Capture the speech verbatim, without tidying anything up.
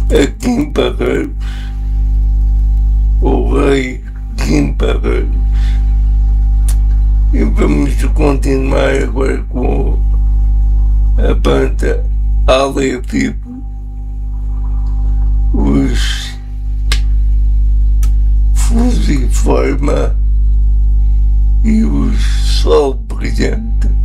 aqui em Barreiros, o rei aqui em Barreiros. E vamos continuar agora com a banda Alevivo, os Fusiforma e o Sol Brilhante.